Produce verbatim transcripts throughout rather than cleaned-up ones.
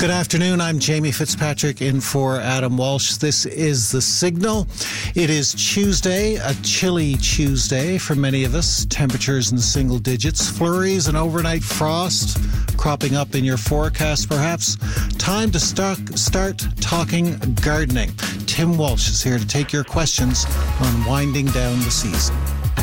Good afternoon. I'm Jamie Fitzpatrick in for Adam Walsh. This is The Signal. It is Tuesday, a chilly Tuesday for many of us. Temperatures in the single digits, flurries and overnight frost cropping up in your forecast perhaps. Time to start, start talking gardening. Tim Walsh is here to take your questions on winding down the season.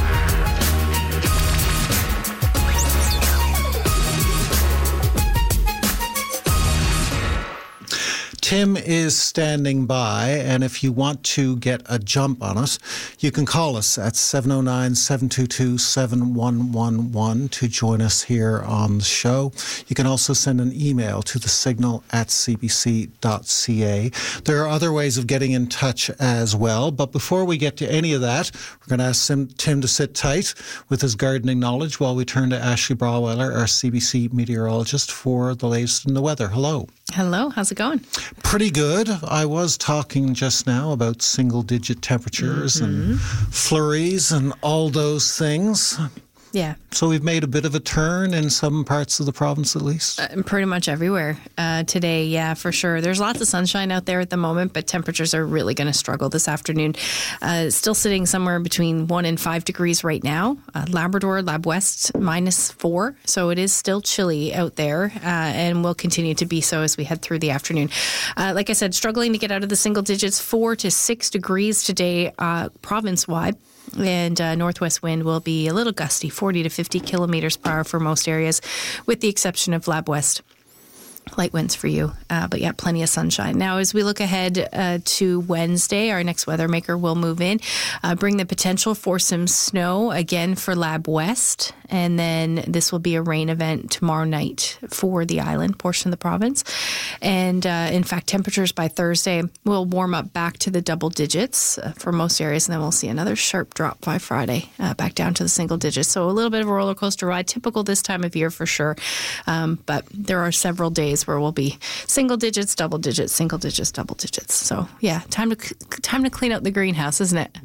Tim is standing by, and if you want to get a jump on us, you can call us at seven oh nine, seven two two, seven one one one to join us here on the show. You can also send an email to thesignal at c b c dot c a. There are other ways of getting in touch as well, but before we get to any of that, we're going to ask Tim to sit tight with his gardening knowledge while we turn to Ashley Braweiler, our C B C meteorologist, for the latest in the weather. Hello. Hello, how's it going? Pretty good. I was talking just now about single-digit temperatures mm-hmm. and flurries and all those things. Yeah. So we've made a bit of a turn in some parts of the province, at least? Uh, pretty much everywhere uh, today, yeah, for sure. There's lots of sunshine out there at the moment, but temperatures are really going to struggle this afternoon. Uh, still sitting somewhere between one and five degrees right now. Uh, Labrador, Lab West, minus four. So it is still chilly out there uh, and will continue to be so as we head through the afternoon. Uh, like I said, struggling to get out of the single digits, four to six degrees today uh, province-wide. And uh, northwest wind will be a little gusty, forty to fifty kilometers per hour for most areas, with the exception of Lab West. Light winds for you, uh, but yeah, plenty of sunshine. Now, as we look ahead uh, to Wednesday, our next weather maker will move in, uh, bring the potential for some snow again for Lab West, and then this will be a rain event tomorrow night for the island portion of the province. And uh, in fact, temperatures by Thursday will warm up back to the double digits uh, for most areas, and then we'll see another sharp drop by Friday, uh, back down to the single digits. So a little bit of a roller coaster ride, typical this time of year for sure. Um, but there are several days where we'll be single digits, double digits, single digits, double digits. So yeah, time to time to clean out the greenhouse, isn't it?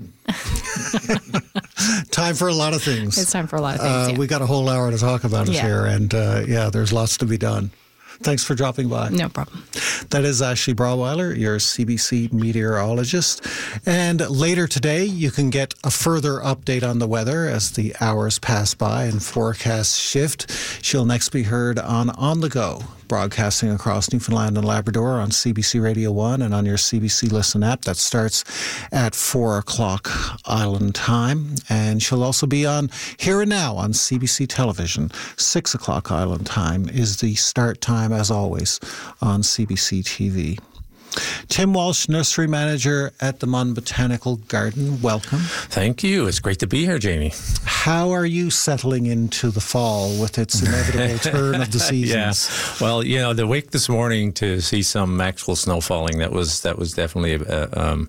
Time for a lot of things. It's time for a lot of things. Uh, yeah. We got a whole hour to talk about it yeah. here, and uh, yeah, there's lots to be done. Thanks for dropping by. No problem. That is Ashley Braweiler, your C B C meteorologist. And later today, you can get a further update on the weather as the hours pass by and forecasts shift. She'll next be heard on On the Go, broadcasting across Newfoundland and Labrador on C B C Radio one and on your C B C Listen app. That starts at four o'clock Island time. And she'll also be on Here and Now on C B C Television. six o'clock Island time is the start time, as always, on C B C T V. Tim Walsh, nursery manager at the Munn Botanical Garden. Welcome. Thank you. It's great to be here, Jamie. How are you settling into the fall with its inevitable turn of the seasons? Yeah. Well, you know, the wake this morning to see some actual snow falling, that was that was definitely a, um,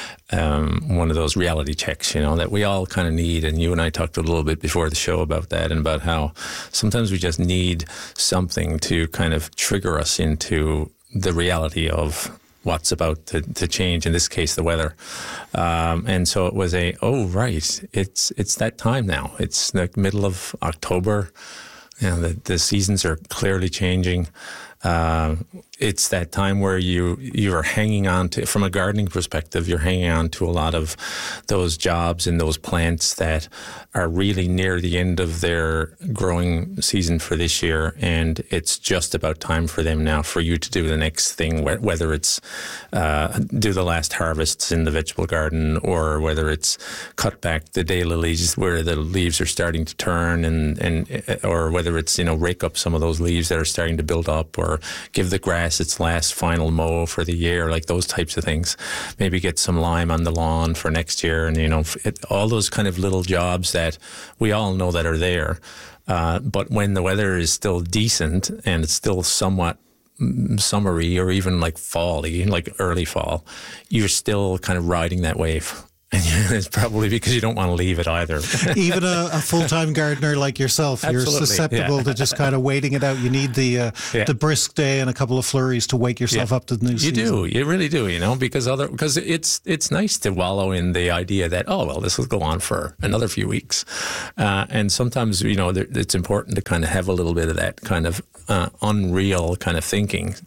um, one of those reality checks, you know, that we all kind of need. And you and I talked a little bit before the show about that and about how sometimes we just need something to kind of trigger us into the reality of what's about to, to change, in this case, the weather. Um, and so it was a, oh, right, it's it's that time now. It's the middle of October. You know, the, the seasons are clearly changing. Uh, it's that time where you you are hanging on to, from a gardening perspective, you're hanging on to a lot of those jobs and those plants that are really near the end of their growing season for this year, and it's just about time for them now for you to do the next thing, whether it's uh, do the last harvests in the vegetable garden, or whether it's cut back the daylilies where the leaves are starting to turn, and, and or whether it's, you know, rake up some of those leaves that are starting to build up, or give the grass its last final mow for the year, like those types of things. Maybe get some lime on the lawn for next year, and, you know, it, all those kind of little jobs that we all know that are there. Uh, but when the weather is still decent and it's still somewhat summery or even like fall-y, like early fall, you're still kind of riding that wave. And it's probably because you don't want to leave it either. Even a, a full-time gardener like yourself, Absolutely, you're susceptible yeah. to just kind of waiting it out. You need the uh, yeah. the brisk day and a couple of flurries to wake yourself yeah. up to the new you season. You do. You really do, you know, because other because it's it's nice to wallow in the idea that, oh, well, this will go on for another few weeks. Uh, and sometimes, you know, there, it's important to kind of have a little bit of that kind of uh, unreal kind of thinking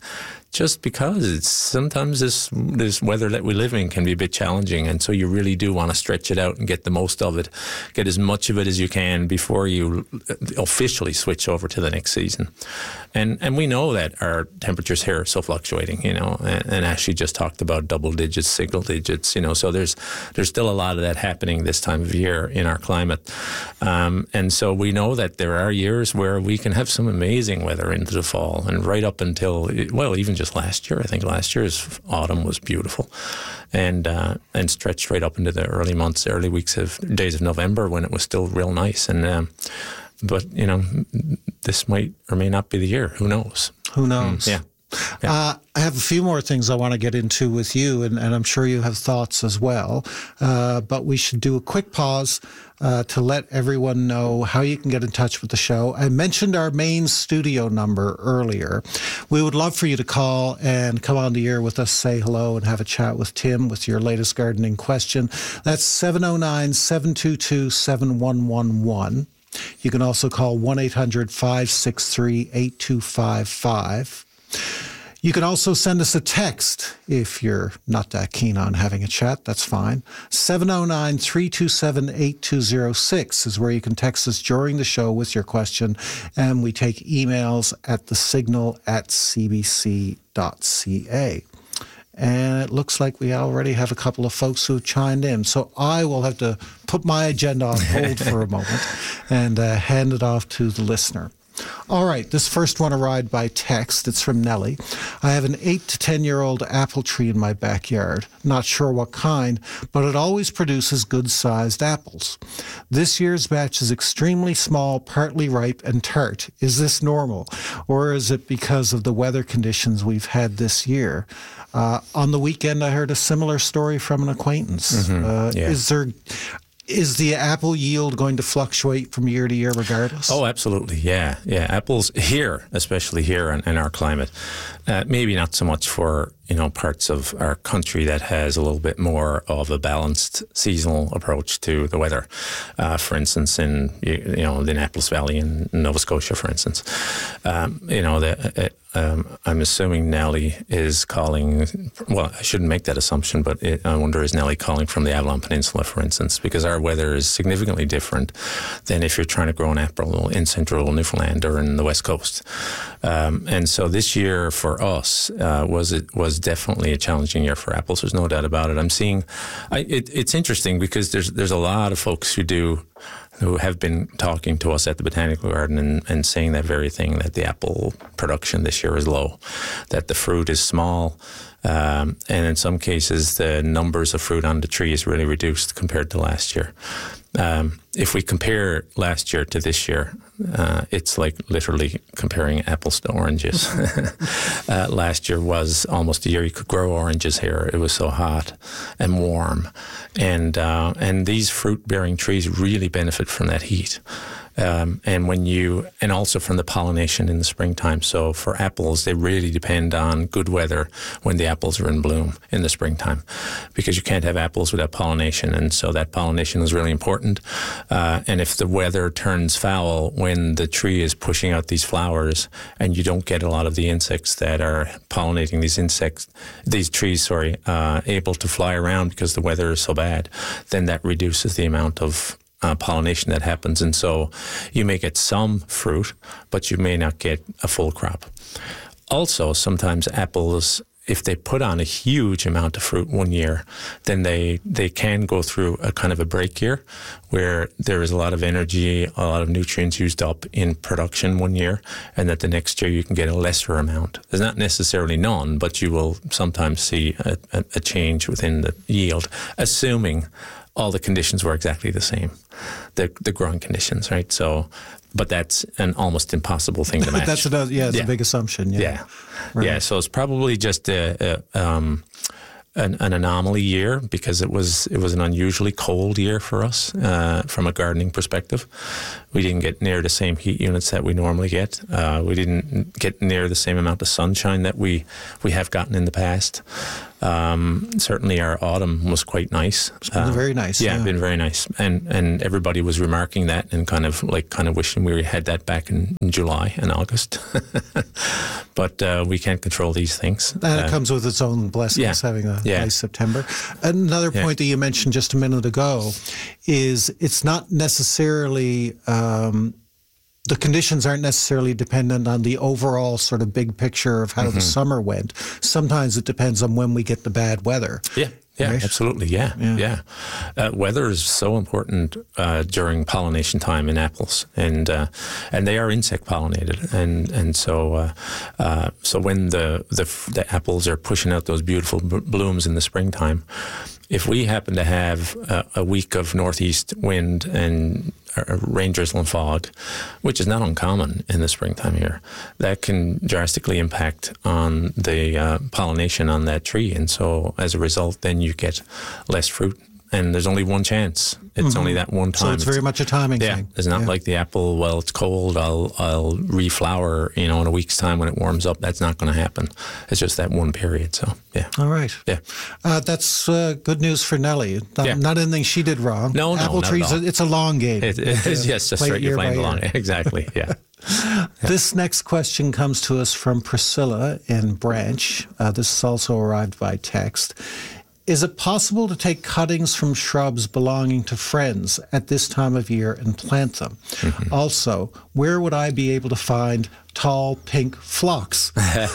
just because it's sometimes this this weather that we live in can be a bit challenging, and so you really do want to stretch it out and get the most of it, get as much of it as you can before you officially switch over to the next season. And and we know that our temperatures here are so fluctuating, you know, and, and Ashley just talked about double digits, single digits, you know, so there's there's still a lot of that happening this time of year in our climate. Um, and so we know that there are years where we can have some amazing weather into the fall and right up until, well, even just last year. I think last year's autumn was beautiful and uh, and stretched right up into the early months, early weeks of days of November when it was still real nice. And um, but, you know, this might or may not be the year. Who knows? Who knows? Mm, yeah. Yeah. Uh, I have a few more things I want to get into with you, and, and I'm sure you have thoughts as well. Uh, but we should do a quick pause uh, to let everyone know how you can get in touch with the show. I mentioned our main studio number earlier. We would love for you to call and come on the air with us, say hello, and have a chat with Tim with your latest gardening question. That's seven oh nine, seven two two, seven one one one. You can also call one eight hundred, five six three, eight two five five. You can also send us a text if you're not that keen on having a chat. That's fine. seven oh nine, three two seven, eight two oh six is where you can text us during the show with your question. And we take emails at the signal at c b c dot c a. And it looks like we already have a couple of folks who chimed in. So I will have to put my agenda on hold for a moment and uh, hand it off to the listener. All right, this first one arrived by text. It's from Nellie. I have an eight to ten-year-old apple tree in my backyard. Not sure what kind, but it always produces good-sized apples. This year's batch is extremely small, partly ripe, and tart. Is this normal, or is it because of the weather conditions we've had this year? Uh, on the weekend, I heard a similar story from an acquaintance. Mm-hmm. Uh, yeah. Is there... Is the apple yield going to fluctuate from year to year regardless? Oh, absolutely. Yeah. Yeah. Apples here, especially here in, in our climate, uh, maybe not so much for, you know, parts of our country that has a little bit more of a balanced seasonal approach to the weather. Uh, for instance, in, you, you know, the Annapolis Valley in Nova Scotia, for instance, um, you know, the, uh, Um, I'm assuming Nellie is calling, well, I shouldn't make that assumption, but it, I wonder, is Nellie calling from the Avalon Peninsula, for instance, because our weather is significantly different than if you're trying to grow an apple in central Newfoundland or in the West Coast. Um, and so this year for us uh, was it was definitely a challenging year for apples. There's no doubt about it. I'm seeing, I, it, it's interesting because there's there's a lot of folks who do who have been talking to us at the Botanical Garden and, and saying that very thing, that the apple production this year is low, that the fruit is small, um, and in some cases the numbers of fruit on the tree is really reduced compared to last year. Um, if we compare last year to this year, uh, it's like literally comparing apples to oranges. uh, last year was almost a year you could grow oranges here. It was so hot and warm. And uh, and these fruit-bearing trees really benefit from that heat. Um, and when you, and also from the pollination in the springtime. So for apples, they really depend on good weather when the apples are in bloom in the springtime, because you can't have apples without pollination. And so that pollination is really important. Uh, and if the weather turns foul when the tree is pushing out these flowers and you don't get a lot of the insects that are pollinating these insects, these trees, sorry, uh, able to fly around because the weather is so bad, then that reduces the amount of Uh, pollination that happens. And so you may get some fruit, but you may not get a full crop. Also, sometimes apples, if they put on a huge amount of fruit one year, then they, they can go through a kind of a break year where there is a lot of energy, a lot of nutrients used up in production one year, and that the next year you can get a lesser amount. There's not necessarily none, but you will sometimes see a, a, a change within the yield, assuming all the conditions were exactly the same, the the growing conditions, right? So, but that's an almost impossible thing to match. that's another, yeah, it's yeah. a big assumption. Yeah, yeah, right. yeah. So it's probably just a, a um, an, an anomaly year because it was it was an unusually cold year for us uh, from a gardening perspective. We didn't get near the same heat units that we normally get. Uh, we didn't get near the same amount of sunshine that we we have gotten in the past. Um, certainly, our autumn was quite nice. It's been uh, very nice. Yeah, yeah, been very nice, and and everybody was remarking that and kind of like kind of wishing we had that back in, in July and August. But uh, we can't control these things. And it uh, comes with its own blessings, yeah, having a yeah. nice September. Another Yeah. point that you mentioned just a minute ago is it's not necessarily, um, the conditions aren't necessarily dependent on the overall sort of big picture of how Mm-hmm. the summer went. Sometimes it depends on when we get the bad weather. Yeah. Yeah, Right? absolutely. Yeah, Yeah. yeah. Uh, weather is so important uh, during pollination time in apples, and uh, and they are insect pollinated, and and so uh, uh, so when the, the the apples are pushing out those beautiful b- blooms in the springtime, if we happen to have a, a week of northeast wind and uh, rain, drizzle, and fog, which is not uncommon in the springtime here, that can drastically impact on the uh, pollination on that tree. And so as a result, then you get less fruit. And there's only one chance. It's mm-hmm. only that one time. So it's very much a timing yeah, thing. It's not yeah. like the apple, well, it's cold, I'll I'll reflower, you know, in a week's time when it warms up. That's not going to happen. It's just that one period. So, yeah. All right. Yeah. Uh, that's uh, good news for Nellie. Not, yeah. not anything she did wrong. No, no, Apple not trees, at all. it's a long game. It, it is, yes, just right. You're playing the long game. Exactly, yeah. yeah. This next question comes to us from Priscilla in Branch. Uh, this has also arrived by text. Is it possible to take cuttings from shrubs belonging to friends at this time of year and plant them? Mm-hmm. Also, where would I be able to find tall pink phlox?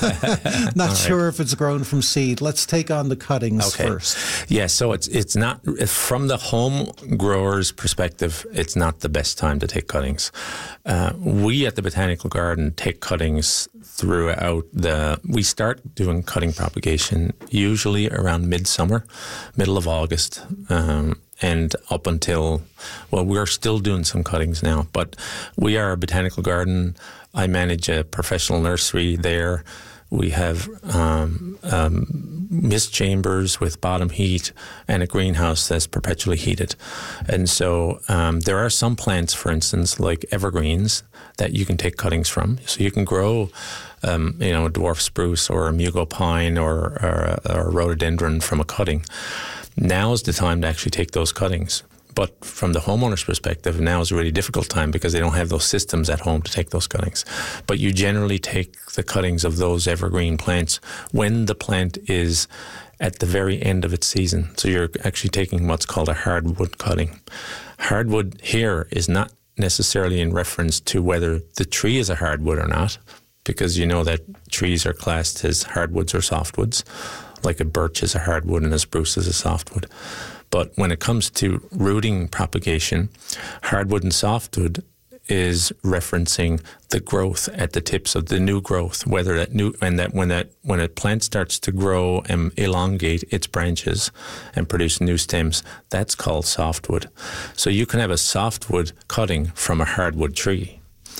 Not right. sure if it's grown from seed. Let's take on the cuttings okay. first. Yeah, so it's it's not, from the home grower's perspective, it's not the best time to take cuttings. Uh, we at the Botanical Garden take cuttings throughout the, we start doing cutting propagation usually around midsummer, middle of August, um, and up until, well, we're still doing some cuttings now, but we are a botanical garden. I manage a professional nursery there. We have um, um, mist chambers with bottom heat and a greenhouse that's perpetually heated. And so um, there are some plants, for instance, like evergreens, that you can take cuttings from. So you can grow, um, you know, a dwarf spruce or a mugo pine or, or, a, or a rhododendron from a cutting. Now is the time to actually take those cuttings. But from the homeowner's perspective, now is a really difficult time because they don't have those systems at home to take those cuttings. But you generally take the cuttings of those evergreen plants when the plant is at the very end of its season. So you're actually taking what's called a hardwood cutting. Hardwood here is not necessarily in reference to whether the tree is a hardwood or not, because you know that trees are classed as hardwoods or softwoods, like a birch is a hardwood and a spruce is a softwood. But when it comes to rooting propagation, hardwood and softwood is referencing the growth at the tips of the new growth, whether that new and that when that when a plant starts to grow and elongate its branches and produce new stems, that's called softwood. So you can have a softwood cutting from a hardwood tree.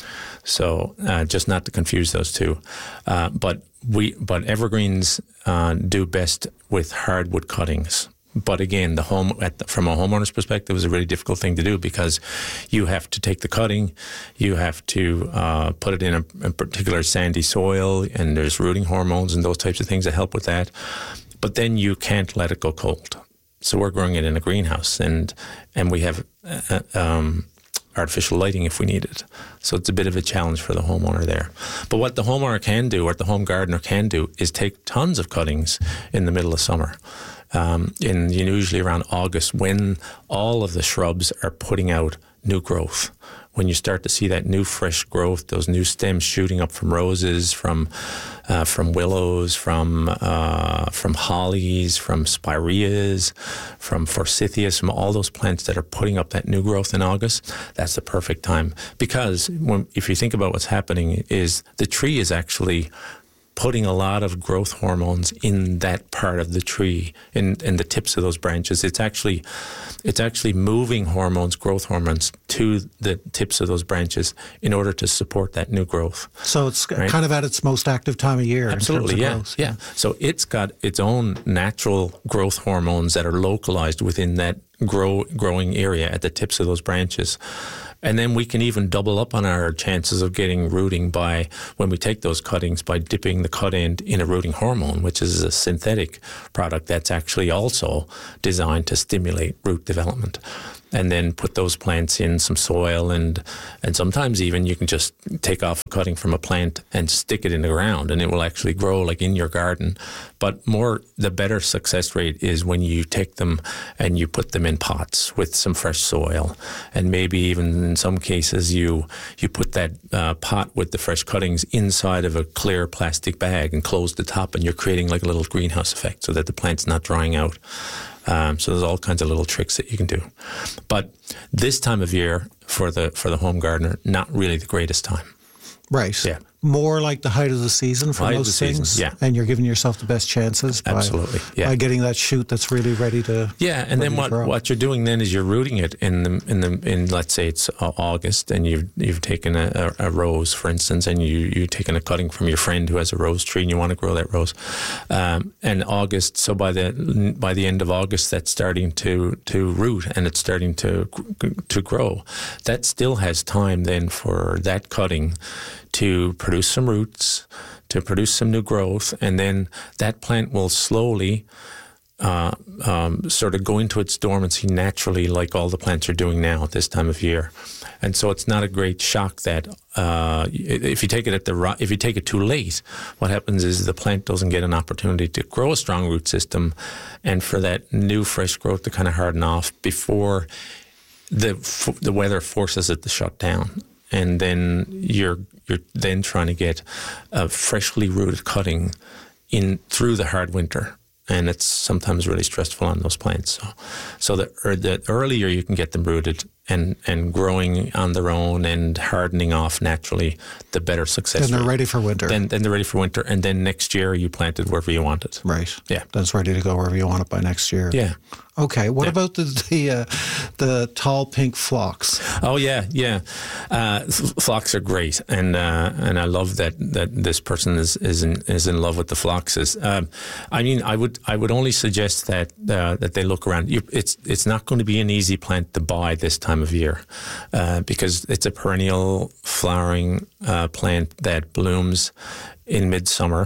So uh, just not to confuse those two, uh, but we but evergreens uh, do best with hardwood cuttings. But again, the home at the, from a homeowner's perspective is a really difficult thing to do because you have to take the cutting, you have to uh, put it in a, a particular sandy soil, and there's rooting hormones and those types of things that help with that. But then you can't let it go cold. So we're growing it in a greenhouse, and and we have uh, um, artificial lighting if we need it. So it's a bit of a challenge for the homeowner there. But what the homeowner can do, what the home gardener can do, is take tons of cuttings in the middle of summer. Um, in usually around August, when all of the shrubs are putting out new growth. When you start to see that new fresh growth, those new stems shooting up from roses, from uh, from willows, from uh, from hollies, from spireas, from forsythias, from all those plants that are putting up that new growth in August, that's the perfect time. Because when, if you think about what's happening, is the tree is actually putting a lot of growth hormones in that part of the tree, in, in the tips of those branches. It's actually it's actually moving hormones, growth hormones, to the tips of those branches in order to support that new growth. So it's right? kind of at its most active time of year. Absolutely, in yeah, terms of growth. yeah. So it's got its own natural growth hormones that are localized within that grow growing area at the tips of those branches. And then we can even double up on our chances of getting rooting by, when we take those cuttings, by dipping the cut end in a rooting hormone, which is a synthetic product that's actually also designed to stimulate root development. And then put those plants in some soil, and and sometimes even you can just take off a cutting from a plant and stick it in the ground, and it will actually grow like in your garden. But more, the better success rate is when you take them and you put them in pots with some fresh soil, and maybe even in some cases you you put that uh, pot with the fresh cuttings inside of a clear plastic bag and close the top, and you're creating like a little greenhouse effect so that the plant's not drying out. Um, so there's all kinds of little tricks that you can do. But this time of year for the for the home gardener, not really the greatest time. Right. Yeah. More like the height of the season for Height of most the things. season, yeah. And you're giving yourself the best chances by, Absolutely, yeah. by getting that shoot that's really ready to Yeah, and then what, what you're doing then is you're rooting it in the in the in let's say it's August, and you've you've taken a, a, a rose, for instance, and you you've taken a cutting from your friend who has a rose tree and you want to grow that rose. Um, and August, so by the by the end of August, that's starting to to root and it's starting to to grow. That still has time then for that cutting to produce some roots, to produce some new growth, and then that plant will slowly uh, um, sort of go into its dormancy naturally, like all the plants are doing now at this time of year. And so it's not a great shock that uh, if you take it at the if you take it too late, what happens is the plant doesn't get an opportunity to grow a strong root system, and for that new fresh growth to kind of harden off before the the weather forces it to shut down. And then you're you're then trying to get a freshly rooted cutting in through the hard winter, and it's sometimes really stressful on those plants. So, so the, or the earlier you can get them rooted and, and growing on their own and hardening off naturally, the better success. Then they're rate. ready for winter. Then, then they're ready for winter, and then next year you plant it wherever you want it. Right. Yeah. Then it's ready to go wherever you want it by next year. Yeah. Okay. What Yeah. about the the, uh, the tall pink phlox? Oh yeah, yeah. Uh, phlox are great, and uh, and I love that, that this person is is in, is in love with the phloxes. Um, I mean, I would I would only suggest that uh, that they look around. You, it's it's not going to be an easy plant to buy this time of year uh, because it's a perennial flowering uh, plant that blooms in midsummer.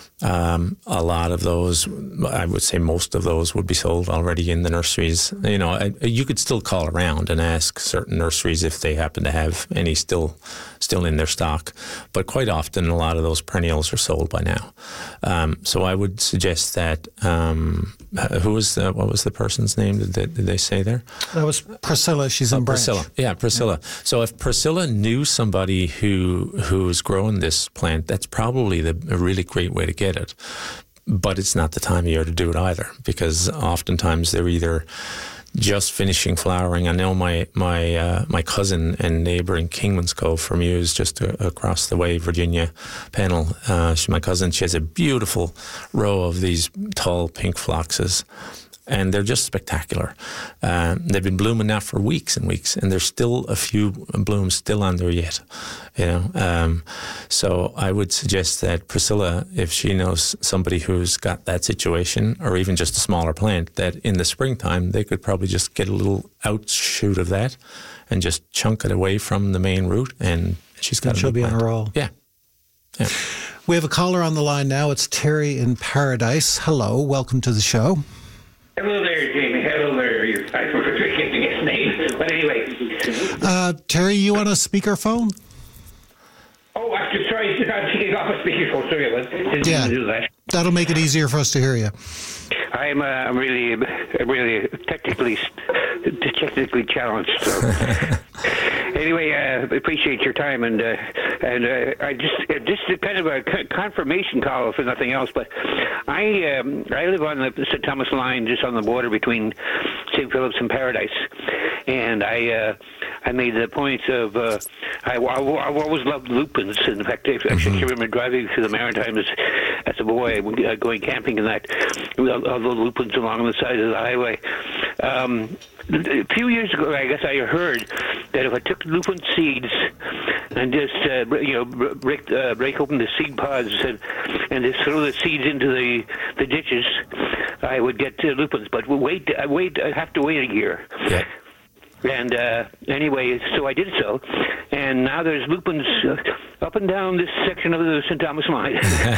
Um, a lot of those, I would say most of those would be sold already in the nurseries. You know, I, you could still call around and ask certain nurseries if they happen to have any still still in their stock. But quite often, a lot of those perennials are sold by now. Um, so I would suggest that, um, who was the, what was the person's name? Did they, did they say there? That was Priscilla. She's in Oh, Branch. Priscilla. Yeah, Priscilla. So if Priscilla knew somebody who who's growing this plant, that's probably the, a really great way to get it. But it's not the time of year to do it either, because oftentimes they're either just finishing flowering. I know my my uh, my cousin and neighbor in Kingman's Cove from you is just a, across the way, Virginia Pennell. Uh, she's my cousin. She has a beautiful row of these tall pink phloxes, and they're just spectacular. Uh, they've been blooming now for weeks and weeks, and there's still a few blooms still on there yet. You know, um, so I would suggest that Priscilla, if she knows somebody who's got that situation, or even just a smaller plant, that in the springtime they could probably just get a little outshoot of that and just chunk it away from the main root, and she's got. And she'll be on a roll. Yeah. Yeah. We have a caller on the line now. It's Terry in Paradise. Hello, welcome to the show. Hello there, Jamie. Hello there. You- I forgot his name. But anyway. Uh, Terry, you on a speakerphone? Oh, I'm just sorry. I'm taking off a speakerphone. Sorry about that. Didn't Yeah. mean to do that. That'll make it easier for us to hear you. I'm uh, I'm really, really technically, technically challenged. So. Anyway, uh, appreciate your time, and uh, and uh, I just uh, just kind of a confirmation call for nothing else. But I um, I live on the Saint Thomas line, just on the border between Saint Philip's and Paradise, and I uh, I made the point of uh, I, I I've always loved lupins. In fact, I actually mm-hmm. remember driving through the Maritimes as a boy, uh, going camping and that, all the lupins along the side of the highway. Um, a few years ago, I guess I heard that if I took lupin seeds and just uh, you know break uh, break open the seed pods and and just throw the seeds into the the ditches, I would get uh, lupins. But wait, I wait. I have to wait a year. Yeah. And uh, anyway, so I did so, and now there's lupins uh, up and down this section of the Saint Thomas line.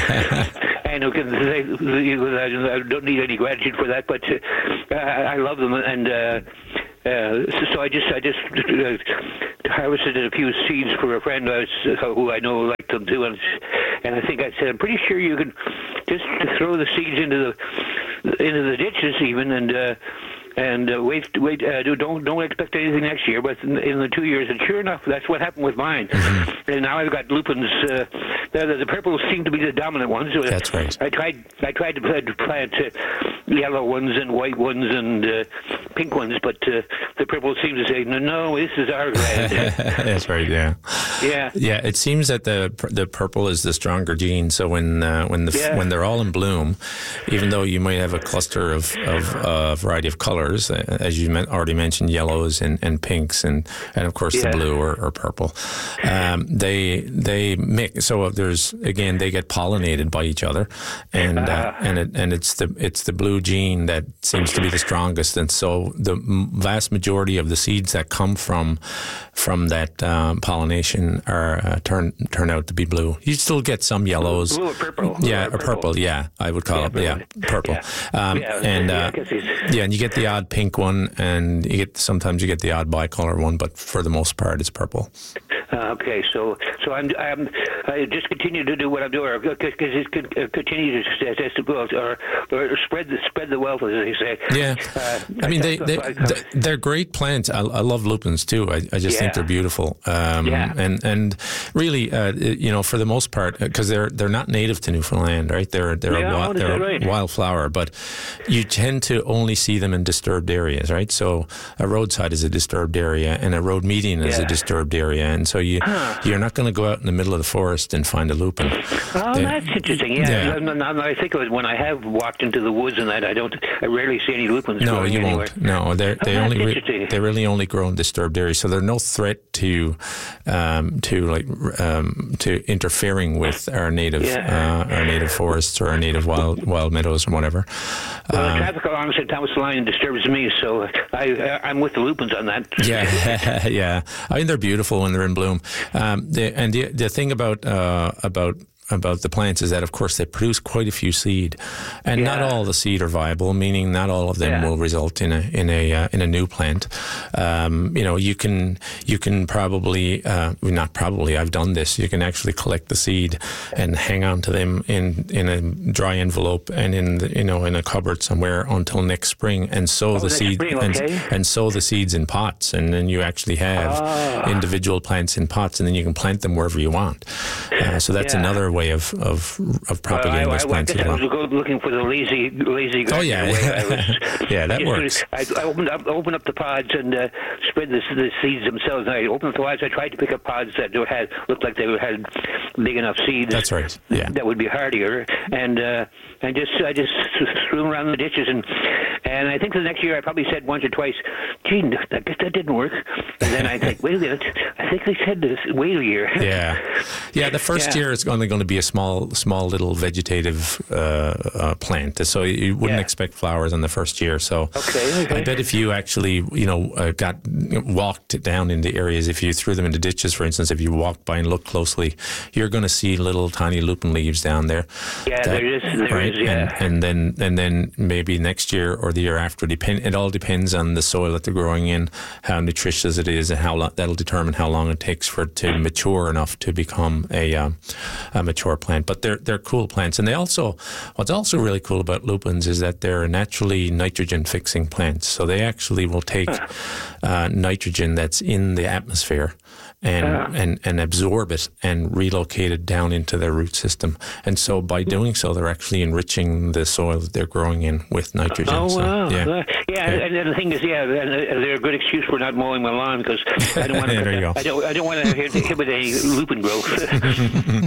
And okay, they, they, I don't need any gratitude for that, but uh, I love them, and uh, uh, so I just I just uh, harvested a few seeds for a friend I was, uh, who I know liked them too, and and I think I said, I'm pretty sure you can just throw the seeds into the into the ditches even, and. Uh, And uh, wait, wait, uh, don't don't expect anything next year. But in, in the two years, and sure enough, that's what happened with mine. Mm-hmm. And now I've got lupins. Uh, the, the purples seem to be the dominant ones. So that's right. I tried, I tried to plant, plant uh, yellow ones and white ones and uh, pink ones, but uh, the purples seem to say, no, no, this is our land. That's right. Yeah. Yeah. Yeah. It seems that the the purple is the stronger gene. So when uh, when the Yeah. when they're all in bloom, even though you might have a cluster of of a uh, variety of colors. As you already mentioned, yellows and, and pinks, and, and of course yeah. the blue or, or purple. Um, they they mix. So there's again they get pollinated by each other, and uh, uh, and it, and it's the it's the blue gene that seems to be the strongest. And so the vast majority of the seeds that come from from that um, pollination are uh, turn turn out to be blue. You still get some yellows. Blue or purple. Yeah, or or purple. purple. Yeah, I would call yeah, it. purple. Yeah, purple. Yeah. Um, yeah, and yeah, uh, yeah, and you get the odd pink one, and you get sometimes you get the odd bicolor one, but for the most part, it's purple. Uh, okay, so so I'm, I'm I just continue to do what I'm doing, because it could continue to as to go, or or spread the spread the wealth, as they say. Yeah, uh, I mean they they they're great plants. I, I love lupins too. I, I just yeah. think they're beautiful. Um, yeah. And and really, uh, you know, for the most part, because they're they're not native to Newfoundland, right? They're they're yeah, a, they're right. a wildflower, but you tend to only see them in disturbed areas, right? So a roadside is a disturbed area, and a road median is yeah. a disturbed area, and so you huh. you're not going to go out in the middle of the forest and find a lupin. Oh, they're, that's interesting. Yeah, yeah. Now I think of it, when I have walked into the woods and that, I don't, I rarely see any lupins. No, you anywhere. won't. No, they they oh, only re- they really only grow in disturbed areas, so they're no threat to um, to like um, to interfering with our native yeah. uh, our native forests or our native wild wild meadows or whatever. Well, um, the traffic along Saint Thomas line disturbs me, so I I'm with the lupins on that. Yeah, yeah. I mean, they're beautiful when they're in bloom. Um, the, and the the thing about uh, about about the plants is that, of course, they produce quite a few seed, and yeah. not all the seed are viable. Meaning, not all of them yeah. will result in a in a uh, in a new plant. Um, you know, you can you can probably uh, not probably. I've done this. You can actually collect the seed and hang on to them in in a dry envelope and in the, you know in a cupboard somewhere until next spring, and sow oh, the seed spring, okay. and, and sow the seeds in pots, and then you actually have oh. individual plants in pots, and then you can plant them wherever you want. Uh, so that's yeah. another way of of, of propagating well, I, those I, plants. I guess as well. I was looking for the lazy lazy. Oh yeah, way. I was, yeah, that works. I, I opened up opened up the pods and uh, spread the, the seeds themselves. And I opened up the pods. I tried to pick up pods that had looked like they had big enough seeds. That's right. Yeah, that would be hardier, and uh, and just I just threw them around the ditches, and and I think the next year I probably said once or twice, "Gee, I guess that didn't work." And then I think, wait a minute, I think they said this. Wait a year. Yeah, yeah. The first yeah. year it's only going to be a small, small little vegetative uh, uh, plant, so you wouldn't yeah. expect flowers in the first year. So okay, okay. I bet if you actually, you know, uh, got walked down into areas, if you threw them into ditches, for instance, if you walked by and looked closely, you're going to see little tiny lupin leaves down there. Yeah, that, there is. There right? is. Yeah. And, and then, and then maybe next year or the year after, depend. It all depends on the soil that they're growing in, how nutritious it is, and how long, that'll determine how long it takes for it to mature enough to become a, um, a mature plant. But they're they're cool plants, and they also what's also really cool about lupins is that they're naturally nitrogen fixing plants. So they actually will take huh. uh, nitrogen that's in the atmosphere and uh. and and absorb it and relocate it down into their root system. And so by doing so, they're actually enriching the soil that they're growing in with nitrogen. Oh so, wow! Yeah, yeah. yeah. And, and the thing is, yeah, they're a good excuse for not mowing my lawn because I don't want to. There you go. I don't. I don't want to inhibit any lupin growth.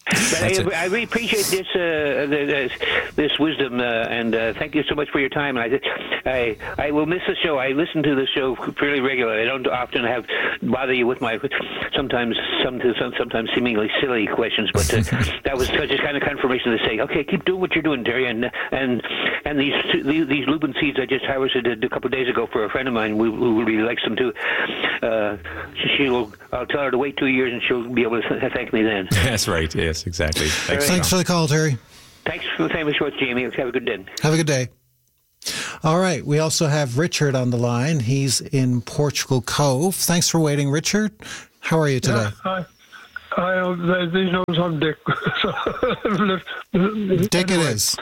But I, I really appreciate this uh, this, this wisdom, uh, and uh, thank you so much for your time. I, I I will miss the show. I listen to the show fairly regularly. I don't often have bother you with my sometimes some, sometimes seemingly silly questions, but uh, that was such a kind of confirmation to say, okay, keep doing what you're doing, Terry, and and and these these lupin seeds I just harvested a couple of days ago for a friend of mine who, who really likes them too. Uh, she'll I'll tell her to wait two years, and she'll be able to thank me then. That's right. Yes, exactly. Thanks, Thanks for the call, Terry. Thanks for the famous shorts, Jamie. Have a good day. Have a good day. All right. We also have Richard on the line. He's in Portugal Cove. Thanks for waiting, Richard. How are you today? Yeah, hi. I, uh, these knows I'm Dick. Dick it is.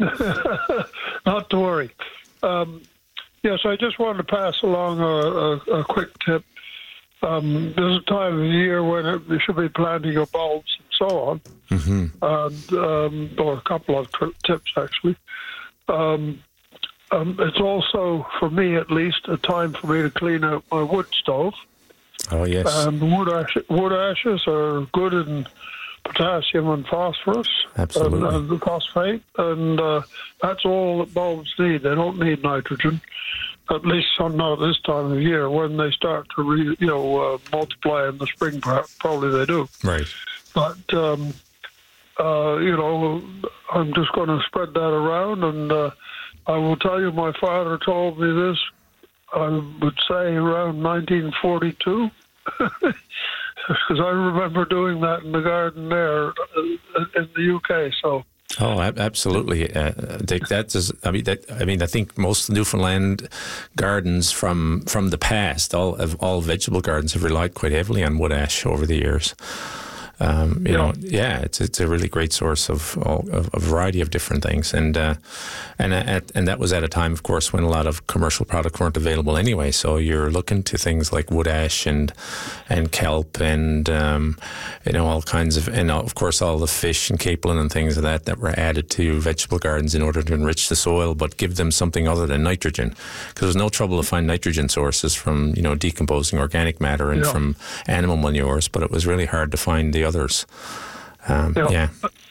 Not to worry. Um, yes, I just wanted to pass along a, a, a quick tip. Um, there's a time of the year when it, you should be planting your bulbs and so on, mm-hmm. and, um, or a couple of tri- tips actually. Um, um, it's also, for me at least, a time for me to clean out my wood stove. Oh, yes. And wood, ash- wood ashes are good in potassium and phosphorus. Absolutely. And, and phosphate, and uh, that's all that bulbs need. They don't need nitrogen. At least not at this time of year. When they start to, re, you know, uh, multiply in the spring, probably they do. Right. But um, uh, you know, I'm just going to spread that around, and uh, I will tell you, my father told me this. I would say around nineteen forty-two, because I remember doing that in the garden there in the U K. So. Oh, absolutely, uh, Dick. That is, I mean, that, I mean, I think most Newfoundland gardens from from the past, all all vegetable gardens, have relied quite heavily on wood ash over the years. Um, you yeah. know, yeah, it's it's a really great source of, of a variety of different things, and uh, and at, and that was at a time, of course, when a lot of commercial products weren't available anyway. So you're looking to things like wood ash and and kelp and um, you know all kinds of, and of course all the fish and capelin and things of that that were added to vegetable gardens in order to enrich the soil, but give them something other than nitrogen, because there's no trouble to find nitrogen sources from you know decomposing organic matter and yeah. from animal manures, but it was really hard to find the others. Um, yeah. yeah.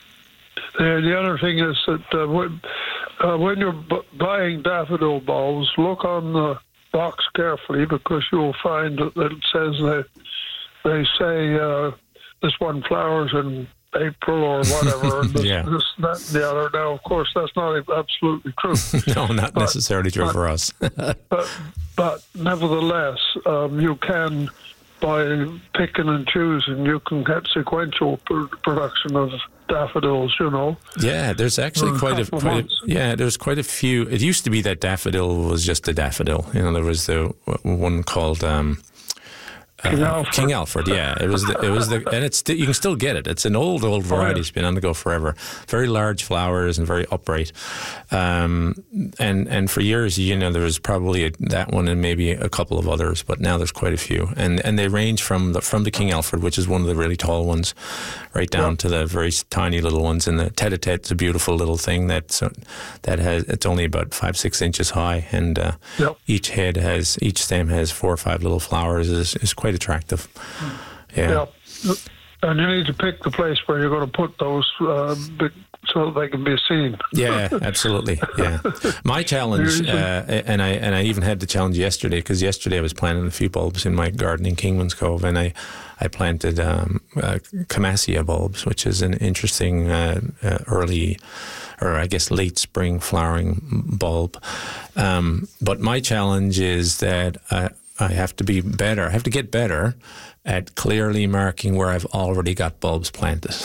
Uh, the other thing is that uh, when, uh, when you're b- buying daffodil bulbs, look on the box carefully, because you'll find that it says that they say uh, this one flowers in April or whatever, and this, yeah. this, that, and the other. Now, of course, that's not absolutely true. No, not but, necessarily true but, for us. but, but nevertheless, um, you can, by picking and choosing, you can get sequential pr- production of daffodils, you know. Yeah, there's actually quite a, a quite a, yeah, there's quite a few. It used to be that daffodil was just a daffodil. You know, there was the one called um, King uh, Alfred. King Alfred, yeah, it was the, it was the, and it's you can still get it. It's an old old variety. It's been on the go forever. Very large flowers and very upright. Um, and and for years, you know, there was probably a, that one and maybe a couple of others, but now there's quite a few, and and they range from the from the King Alfred, which is one of the really tall ones, right down yeah. to the very tiny little ones. And the tete-a-tete's a beautiful little thing that that has it's only about five six inches high, and uh, yep. each head has each stem has four or five little flowers. is is quite attractive. Yeah. yeah. And you need to pick the place where you're going to put those uh, so that they can be seen. Yeah, absolutely. Yeah. My challenge, uh, and I and I even had the challenge yesterday, because yesterday I was planting a few bulbs in my garden in Kingman's Cove, and I, I planted um, uh, Camassia bulbs, which is an interesting uh, uh, early, or I guess late spring flowering bulb. Um, but my challenge is that I, I have to be better. I have to get better at clearly marking where I've already got bulbs planted.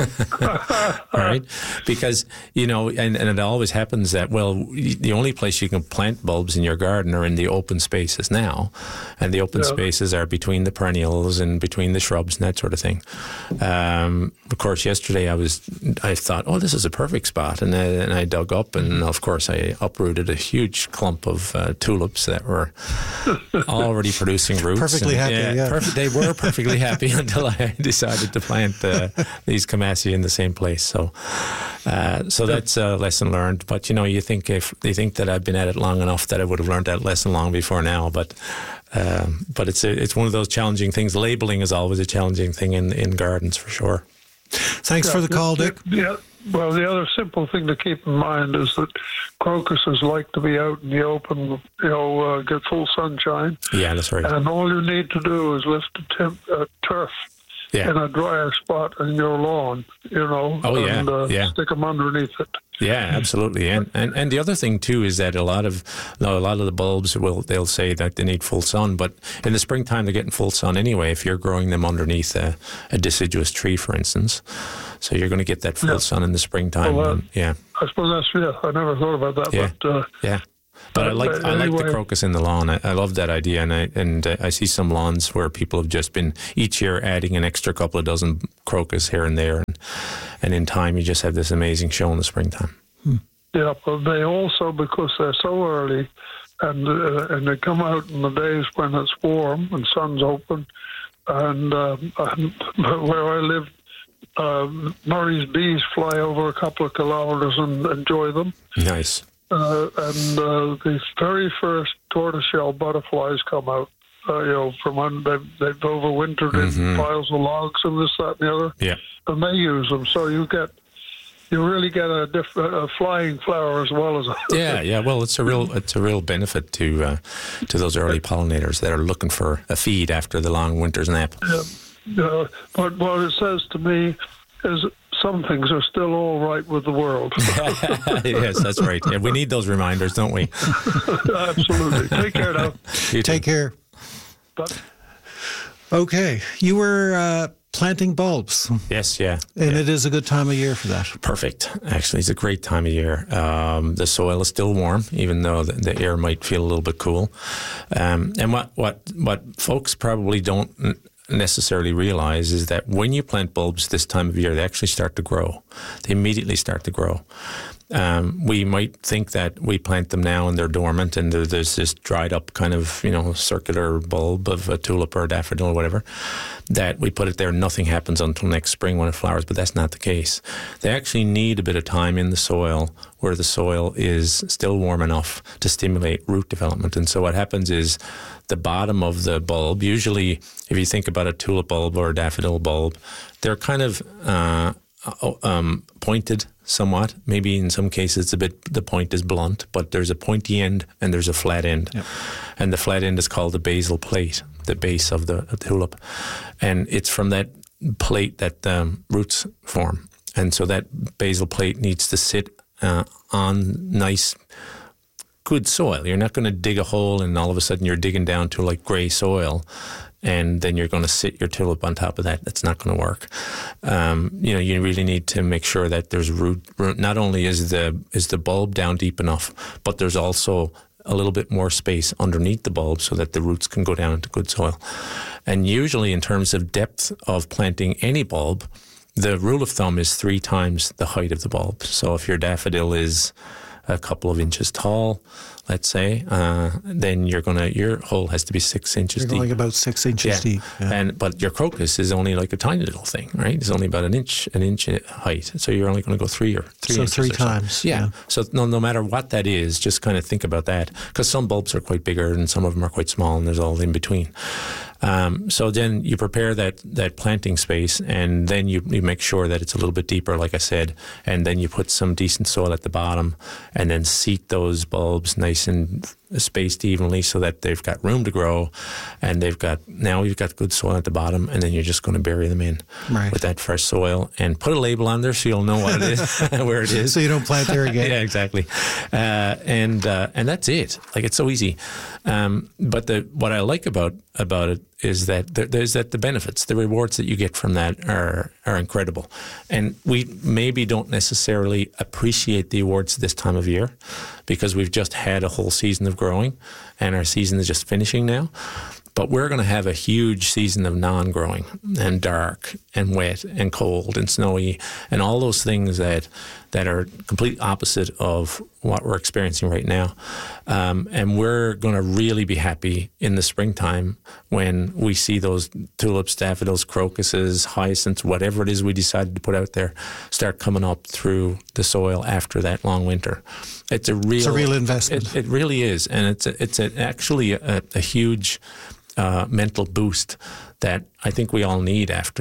Right? Because, you know, and, and it always happens that, well, the only place you can plant bulbs in your garden are in the open spaces now. And the open yeah. spaces are between the perennials and between the shrubs and that sort of thing. Um, of course, yesterday I was, I thought, oh, this is a perfect spot. And, I, and I dug up, and of course I uprooted a huge clump of uh, tulips that were already producing roots. Perfectly and, happy, yeah. yeah. Perfect, they were perfectly happy until I decided to plant uh, these Camassia in the same place. So, uh, so that's a lesson learned. But you know, you think if you think that I've been at it long enough that I would have learned that lesson long before now. But, um, but it's a, it's one of those challenging things. Labeling is always a challenging thing in in gardens for sure. Thanks Yeah, for the call, the- Dick. Yeah. Well, the other simple thing to keep in mind is that crocuses like to be out in the open, you know, uh, get full sunshine. Yeah, that's right. And all you need to do is lift a temp, uh, turf Yeah. in a drier spot in your lawn, you know, Oh, yeah, and uh, yeah. stick them underneath it. Yeah, absolutely. And, and and the other thing too is that a lot of no, a lot of the bulbs will they'll say that they need full sun, but in the springtime they're getting full sun anyway. If you're growing them underneath a, a deciduous tree, for instance, so you're going to get that full Yeah. sun in the springtime. Well, uh, and, yeah, I suppose that's, yeah, I never thought about that, Yeah. but uh, yeah. But I like Uh, I like the anyway. crocus in the lawn. I, I love that idea, and I and uh, I see some lawns where people have just been each year adding an extra couple of dozen crocus here and there, and, and in time you just have this amazing show in the springtime. yeah, but they also, because they're so early, and uh, and they come out in the days when it's warm and sun's open, and, um, and where I live, um, Murray's bees fly over a couple of kilometres and enjoy them. Nice. Uh, and uh, the very first tortoiseshell butterflies come out. Uh, you know, from un- they've, they've overwintered in piles of logs and this, that, and the other, Yeah. and they use them. So you get, you really get a, diff- a flying flower as well as a Yeah, yeah. Well, it's a real it's a real benefit to uh, to those early pollinators that are looking for a feed after the long winter's nap. Yeah, but what it says to me is some things are still all right with the world. Yes, that's right. Yeah, we need those reminders, don't we? Absolutely. Take care now. You too. Take care. But Okay, you were uh, planting bulbs, Yes, yeah. and yeah. it is a good time of year for that. Perfect. Actually, it's a great time of year. Um, the soil is still warm, even though the, the air might feel a little bit cool. Um, and what, what, what folks probably don't n- necessarily realize is that when you plant bulbs this time of year, they actually start to grow. They immediately start to grow. Um, we might think that we plant them now and they're dormant and there, there's this dried up kind of, you know, circular bulb of a tulip or a daffodil or whatever, that we put it there and nothing happens until next spring when it flowers, but that's not the case. They actually need a bit of time in the soil where the soil is still warm enough to stimulate root development. And so what happens is the bottom of the bulb, usually if you think about a tulip bulb or a daffodil bulb, they're kind of uh, um, pointed somewhat. Maybe in some cases it's a bit, the point is blunt, but there's a pointy end and there's a flat end. Yep. And the flat end is called the basal plate, the base of the, the tulip. And it's from that plate that the um, roots form. And so that basal plate needs to sit uh, on nice, good soil. You're not going to dig a hole and all of a sudden you're digging down to like gray soil and then you're going to sit your tulip on top of that. That's not going to work. Um, you know, you really need to make sure that there's root, root. Not only is the is the bulb down deep enough, but there's also a little bit more space underneath the bulb so that the roots can go down into good soil. And usually in terms of depth of planting any bulb, the rule of thumb is three times the height of the bulb. So if your daffodil is a couple of inches tall, let's say, uh, then you're gonna your hole has to be six inches You're deep. going about six inches Yeah. deep. Yeah. And but your crocus is only like a tiny little thing, right? It's only about an inch, an inch height. So you're only going to go three or three. So inches three or so. times, Yeah. yeah. So no, no matter what that is, just kind of think about that, because some bulbs are quite bigger and some of them are quite small, and there's all in between. Um, so then you prepare that that planting space, and then you, you make sure that it's a little bit deeper, like I said, and then you put some decent soil at the bottom, and then seat those bulbs nice and spaced evenly so that they've got room to grow, and they've got now you've got good soil at the bottom, and then you're just going to bury them in Right. with that fresh soil and put a label on there so you'll know what it is, where it is. So you don't plant there again. Yeah, exactly. Uh, and uh, and that's it. Like, it's so easy. Um, but the what I like about about it is that there, there's that the benefits, the rewards that you get from that are are incredible. And we maybe don't necessarily appreciate the awards this time of year because we've just had a whole season of growing and our season is just finishing now. But we're going to have a huge season of non-growing and dark and wet and cold and snowy and all those things that that are complete opposite of what we're experiencing right now. Um, and we're going to really be happy in the springtime when we see those tulips, daffodils, crocuses, hyacinths, whatever it is we decided to put out there, start coming up through the soil after that long winter. It's a real, It's a real investment. It, it really is. And it's a, it's a, actually a, a huge... Uh, mental boost that I think we all need after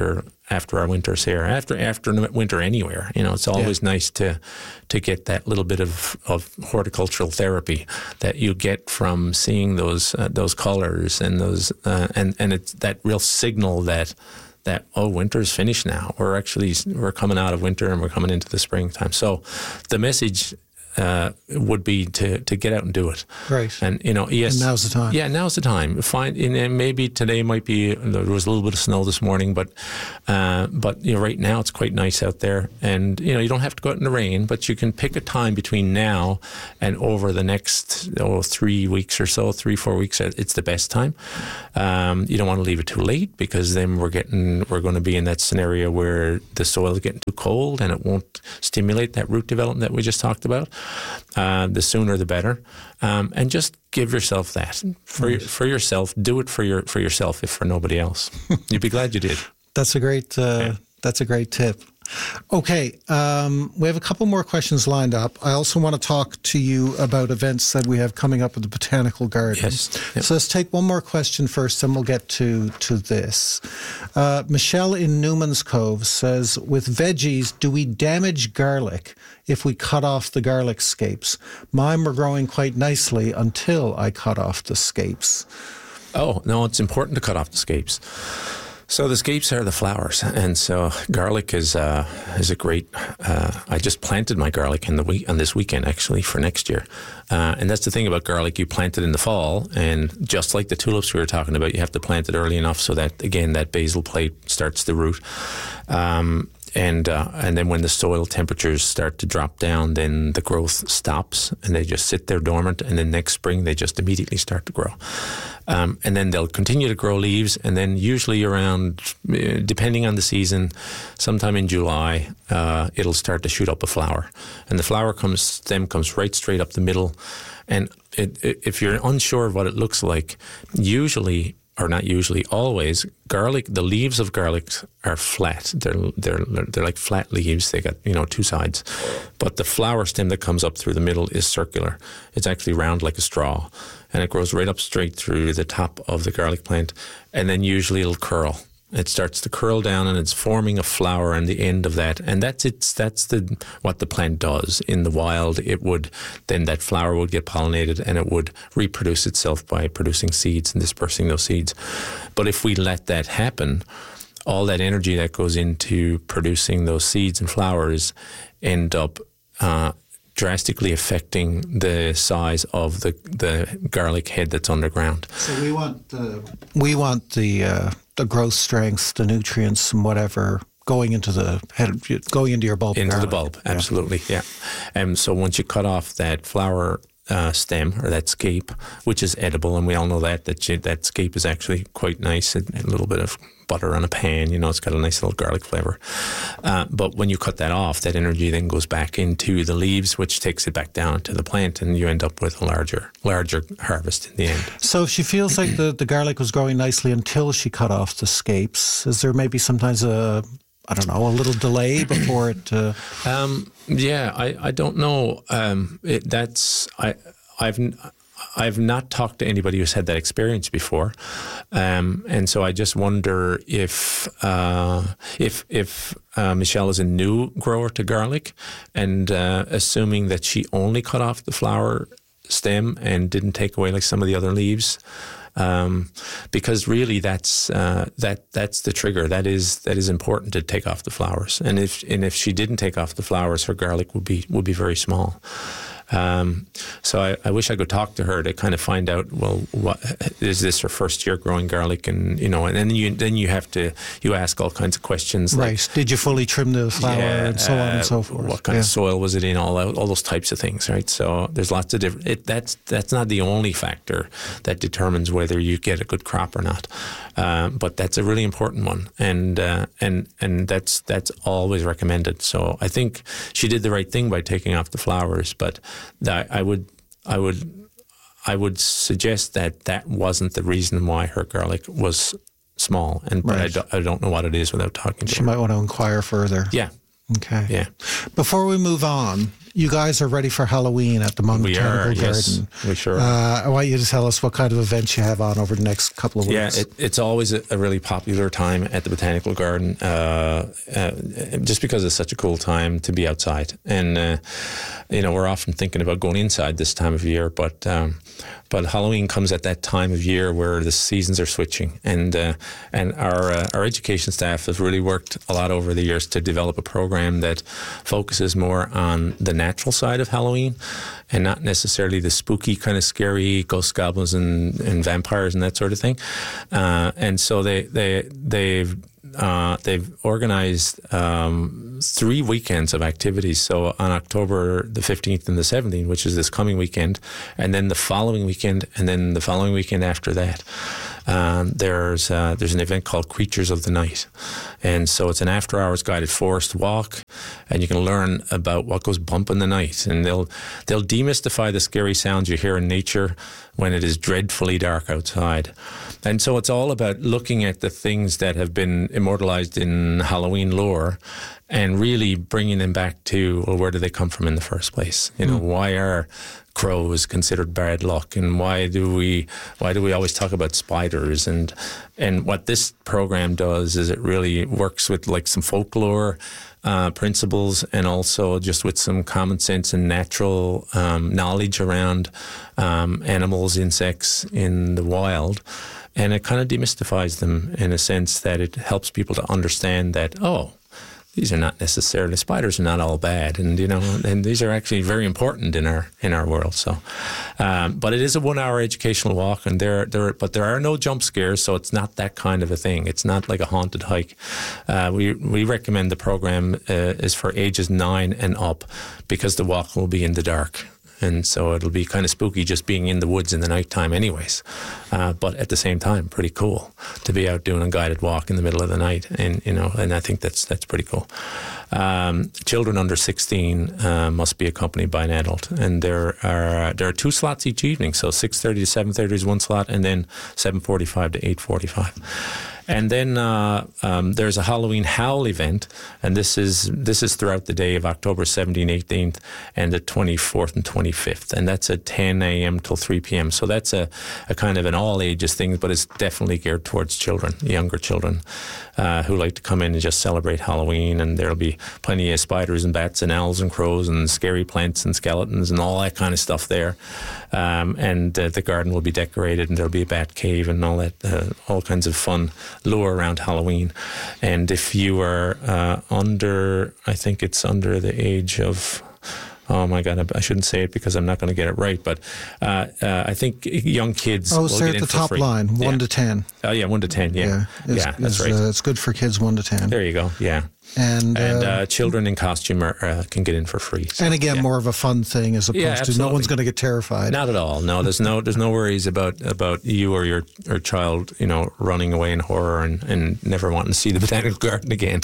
after our winters here, after after winter anywhere. You know, it's always yeah. nice to to get that little bit of, of horticultural therapy that you get from seeing those uh, those colors and those uh, and and it's that real signal that that oh, winter's finished now. We're actually we're coming out of winter and we're coming into the springtime. So the message Uh, would be to, to get out and do it. Right. And, you know, yes. And now's the time. Yeah, now's the time. Find, and maybe today might be, there was a little bit of snow this morning, but, uh, but you know, right now it's quite nice out there. And, you know, you don't have to go out in the rain, but you can pick a time between now and over the next oh, three weeks or so, three, four weeks. It's the best time. Um, you don't want to leave it too late because then we're getting, we're going to be in that scenario where the soil is getting too cold and it won't stimulate that root development that we just talked about. Uh, the sooner the better, um, and just give yourself that for your, for yourself. Do it for your for yourself, if for nobody else. You'd be glad you did. That's a great. Uh, yeah. That's a great tip. Okay, um, we have a couple more questions lined up. I also want to talk to you about events that we have coming up at the Botanical Garden. Yes. Yep. So let's take one more question first, and we'll get to to this. Uh, Michelle in Newman's Cove says, with veggies, do we damage garlic if we cut off the garlic scapes? Mine were growing quite nicely until I cut off the scapes. Oh, no, it's important to cut off the scapes. So the scapes are the flowers, and so garlic is uh, is a great. Uh, I just planted my garlic in the week on this weekend actually for next year, uh, and that's the thing about garlic. You plant it in the fall, and just like the tulips we were talking about, you have to plant it early enough so that again that basal plate starts to root. Um, And uh, and then when the soil temperatures start to drop down, then the growth stops and they just sit there dormant. And then next spring, they just immediately start to grow. Um, and then they'll continue to grow leaves. And then usually around, depending on the season, sometime in July, uh, it'll start to shoot up a flower. And the flower comes, stem comes right straight up the middle. And it, it, if you're unsure of what it looks like, usually, or not usually, always, garlic, the leaves of garlic are flat. They're they're they're like flat leaves. They got, you know, two sides. But the flower stem that comes up through the middle is circular. It's actually round like a straw. And it grows right up straight through the top of the garlic plant. And then usually it'll curl. It starts to curl down and it's forming a flower on the end of that. And that's it. That's the what the plant does. In the wild, it would, then that flower would get pollinated and it would reproduce itself by producing seeds and dispersing those seeds. But if we let that happen, all that energy that goes into producing those seeds and flowers end up uh, drastically affecting the size of the the garlic head that's underground. So we want the we want the uh, the growth strength, the nutrients, and whatever going into the head, going into your bulb. Into garlic. the bulb, absolutely, yeah. And um, so once you cut off that flower uh, stem or that scape, which is edible, and we all know that that you, that scape is actually quite nice. A, a little bit of butter on a pan, you know, it's got a nice little garlic flavor. Uh, but when you cut that off, that energy then goes back into the leaves, which takes it back down to the plant, and you end up with a larger, larger harvest in the end. So if she feels like the, the garlic was growing nicely until she cut off the scapes, is there maybe sometimes a, I don't know, a little delay before it? Uh... Um, yeah, I, I don't know. Um, it, that's I I've. I've not talked to anybody who's had that experience before, um, and so I just wonder if uh, if if uh, Michelle is a new grower to garlic, and uh, assuming that she only cut off the flower stem and didn't take away like some of the other leaves, um, because really that's uh, that that's the trigger. That is that is important to take off the flowers, and if and if she didn't take off the flowers, her garlic would be would be very small. Um, so I, I wish I could talk to her to kind of find out, well, what is this her first year growing garlic? And, you know, and then you, then you have to, you ask all kinds of questions. Right. Like, did you fully trim the flower yeah, and so on uh, and so forth? What kind yeah. of soil was it in? All all those types of things, right? So there's lots of different, it, that's, that's not the only factor that determines whether you get a good crop or not. Um, but that's a really important one. And, uh, and, and that's, that's always recommended. So I think she did the right thing by taking off the flowers, but that I would, I would, I would suggest that that wasn't the reason why her garlic was small. And but right. I, do, I don't know what it is without talking to she her. She might want to inquire further. Yeah, Okay. Yeah. Before we move on, you guys are ready for Halloween at the Mon Botanical We are, Garden. yes, we sure are. Uh, I want you to tell us what kind of events you have on over the next couple of Yeah, weeks. it, it's always a, a really popular time at the Botanical Garden, uh, uh, just because it's such a cool time to be outside. And, uh, you know, we're often thinking about going inside this time of year, but um, but Halloween comes at that time of year where the seasons are switching. And uh, and our uh, our education staff have really worked a lot over the years to develop a program that focuses more on the natural side of Halloween and not necessarily the spooky kind of scary ghosts, goblins, and, and vampires and that sort of thing. Uh, and so they they they've uh, they've organized um, three weekends of activities. So on October the fifteenth and the seventeenth, which is this coming weekend, and then the following weekend, and then the following weekend after that. Um, there's uh, there's an event called Creatures of the Night, and so it's an after-hours guided forest walk, and you can learn about what goes bump in the night, and they'll they'll demystify the scary sounds you hear in nature when it is dreadfully dark outside. And so it's all about looking at the things that have been immortalized in Halloween lore and really bringing them back to, well, where do they come from in the first place? You know, mm. why are crows considered bad luck, and why do we why do we always talk about spiders? And and what this program does is it really works with like some folklore uh, principles, and also just with some common sense and natural um, knowledge around um, animals, insects in the wild. And it kind of demystifies them in a sense that it helps people to understand that, oh, these are not necessarily, spiders are not all bad, and you know, and these are actually very important in our in our world. So, um, but it is a one-hour educational walk, and there there, but there are no jump scares, so it's not that kind of a thing. It's not like a haunted hike. Uh, we we recommend the program uh, is for ages nine and up, because the walk will be in the dark. And so it'll be kind of spooky just being in the woods in the nighttime anyways. Uh, but at the same time, pretty cool to be out doing a guided walk in the middle of the night. And, you know, and I think that's that's pretty cool. Um, children under sixteen uh, must be accompanied by an adult. And there are there are two slots each evening. So six thirty to seven thirty is one slot, and then seven forty-five to eight forty-five. And then uh, um, there's a Halloween Howl event, and this is this is throughout the day of October seventeenth, eighteenth, and the twenty-fourth and twenty-fifth, and that's at ten a.m. till three p.m. So that's a, a kind of an all ages thing, but it's definitely geared towards children, younger children, uh, who like to come in and just celebrate Halloween. And there'll be plenty of spiders and bats and owls and crows and scary plants and skeletons and all that kind of stuff there. Um, and uh, the garden will be decorated, and there'll be a bat cave and all that, uh, all kinds of fun lure around Halloween. And if you are uh, under, I think it's under the age of, oh my God, I shouldn't say it because I'm not going to get it right, but uh, uh, I think young kids Oh, will so get at in the for top free. line, one yeah. to ten. Oh yeah, one to ten, yeah. Yeah, Yeah, It's- that's it's, right. Uh, it's good for kids one to ten. There you go, yeah. And, And uh, uh, children in costume are, uh, can get in for free. So, and again, yeah. more of a fun thing as opposed Yeah, to no absolutely. one's going to get terrified. Not at all. No, there's no there's no worries about, about you or your or child, you know, running away in horror and, and never wanting to see the botanical garden again.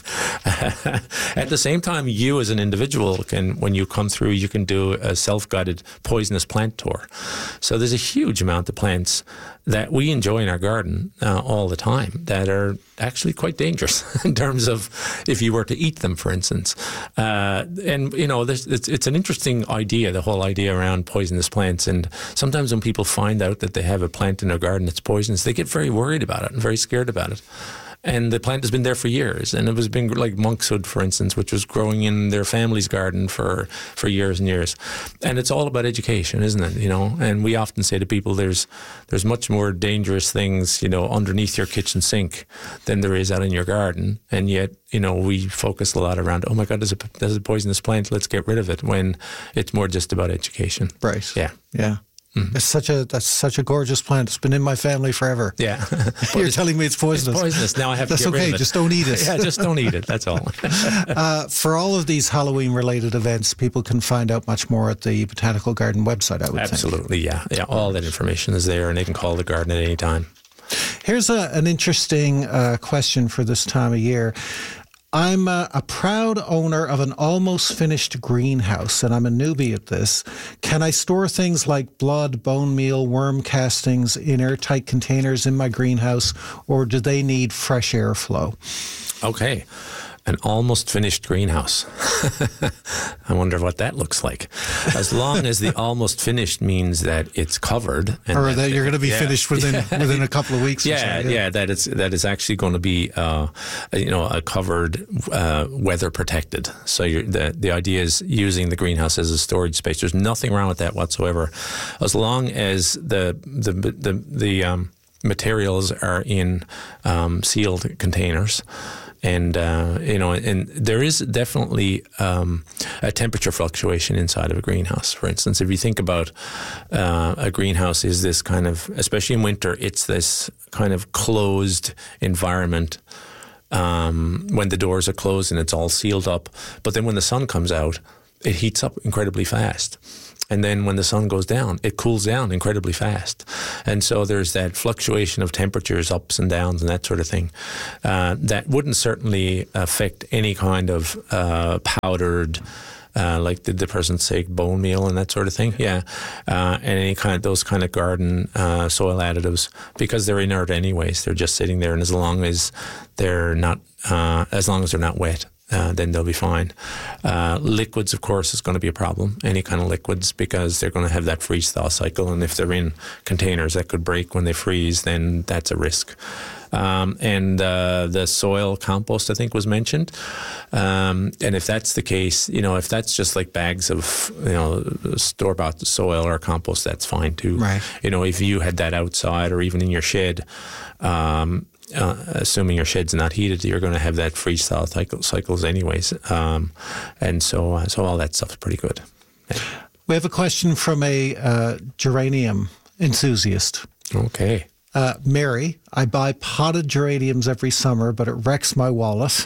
At the same time, you as an individual can, when you come through, you can do a self-guided poisonous plant tour. So there's a huge amount of plants that we enjoy in our garden uh, all the time that are actually quite dangerous in terms of if you were to eat them, for instance. Uh, and, you know, there's, it's, it's an interesting idea, the whole idea around poisonous plants. And sometimes when people find out that they have a plant in their garden that's poisonous, they get very worried about it and very scared about it. And the plant has been there for years. And it was been like monkshood, for instance, which was growing in their family's garden for, for years and years. And it's all about education, isn't it? You know, and we often say to people, there's there's much more dangerous things, you know, underneath your kitchen sink than there is out in your garden. And yet, you know, we focus a lot around, oh my God, there's a, there's a poisonous plant, let's get rid of it, when it's more just about education. Right. Yeah. Yeah. Mm-hmm. It's such a that's such a gorgeous plant. It's been in my family forever. Yeah, You're telling me it's poisonous. It's poisonous. Now I have that's to get okay. rid of it. Just don't eat it. Yeah, just don't eat it. That's all. uh, for all of these Halloween-related events, people can find out much more at the Botanical Garden website, I would Absolutely, think. yeah, yeah. All that information is there, and they can call the garden at any time. Here's a, an interesting uh, question for this time of year. I'm a, a proud owner of an almost finished greenhouse, and I'm a newbie at this. Can I store things like blood, bone meal, worm castings in airtight containers in my greenhouse, or do they need fresh airflow? Okay. an almost finished greenhouse. I wonder what that looks like. As long as the almost finished means that it's covered, and or that, that you're going to be yeah, finished within yeah. within a couple of weeks. Yeah, or so, yeah, yeah, that it's that is actually going to be, uh, you know, a covered, uh, weather protected. So you're, the the idea is using the greenhouse as a storage space. There's nothing wrong with that whatsoever, as long as the the the the um, materials are in um, sealed containers. And, uh, you know, and there is definitely um, a temperature fluctuation inside of a greenhouse. For instance, if you think about uh, a greenhouse is this kind of, especially in winter, it's this kind of closed environment um, when the doors are closed and it's all sealed up. But then when the sun comes out, it heats up incredibly fast. And then when the sun goes down, it cools down incredibly fast. And so there's that fluctuation of temperatures, ups and downs and that sort of thing. Uh, that wouldn't certainly affect any kind of uh, powdered, uh, like did the person say bone meal and that sort of thing? Yeah. Uh, and any kind of those kind of garden uh, soil additives, because they're inert anyways. They're just sitting there. And as long as they're not, uh, as long as they're not wet, Uh, then they'll be fine. Uh, liquids, of course, is going to be a problem, any kind of liquids, because they're going to have that freeze-thaw cycle. And if they're in containers that could break when they freeze, then that's a risk. Um, and uh, the soil compost, I think, was mentioned. Um, and if that's the case, you know, if that's just like bags of, you know, store-bought soil or compost, that's fine too. Right. You know, if you had that outside or even in your shed, um, Uh, assuming your shed's not heated, you're going to have that freeze-thaw cycle, cycles anyways. Um, and so uh, so all that stuff's pretty good. Yeah. We have a question from a uh, geranium enthusiast. Okay. Uh, Mary, I buy potted geraniums every summer, but it wrecks my wallet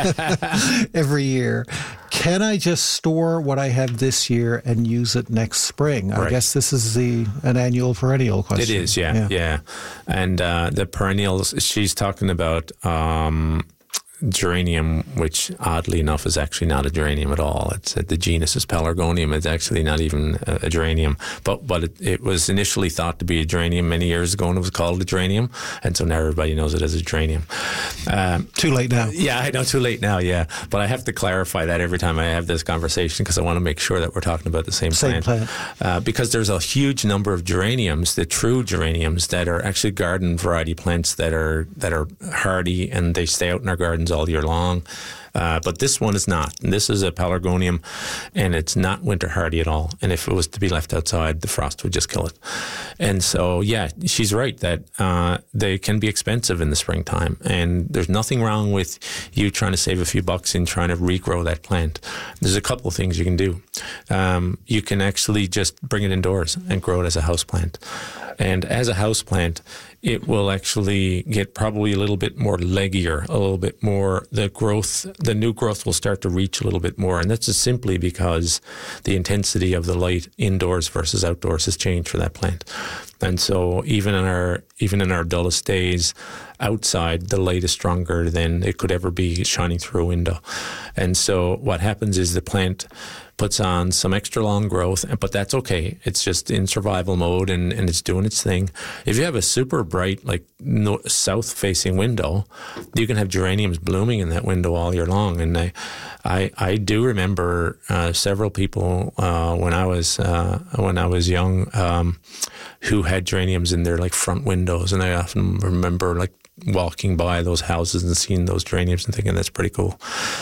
every year. Can I just store what I have this year and use it next spring? I Right. guess this is the an annual perennial question. It is, yeah, yeah. yeah. And uh, the perennials, she's talking about um, geranium, which oddly enough is actually not a geranium at all. It's uh, the genus is Pelargonium. It's actually not even a, a geranium, but but it, it was initially thought to be a geranium many years ago, and it was called a geranium, and so now everybody knows it as a geranium. Um, Too late now. Yeah, I know, too late now. Yeah, but I have to clarify that every time I have this conversation because I want to make sure that we're talking about the same, Same plant. plant. Uh, because there's a huge number of geraniums, the true geraniums, that are actually garden variety plants that are that are hardy and they stay out in our gardens all year long. Uh, but this one is not. And this is a Pelargonium, and it's not winter hardy at all. And if it was to be left outside, the frost would just kill it. And so, yeah, she's right that uh, they can be expensive in the springtime. And there's nothing wrong with you trying to save a few bucks in trying to regrow that plant. There's a couple of things you can do. Um, you can actually just bring it indoors and grow it as a houseplant. And as a houseplant, it will actually get probably a little bit more leggier, a little bit more, the growth, the new growth will start to reach a little bit more. And that's just simply because the intensity of the light indoors versus outdoors has changed for that plant. And so even in our even in our dullest days, outside, the light is stronger than it could ever be shining through a window. And so what happens is the plant puts on some extra long growth, but that's okay. It's just in survival mode, and, and it's doing its thing. If you have a super bright, like no, south-facing window, you can have geraniums blooming in that window all year long. And I, I, I do remember uh, several people uh, when I was uh, when I was young um, who had geraniums in their like front windows, and I often remember like walking by those houses and seeing those geraniums and thinking that's pretty cool.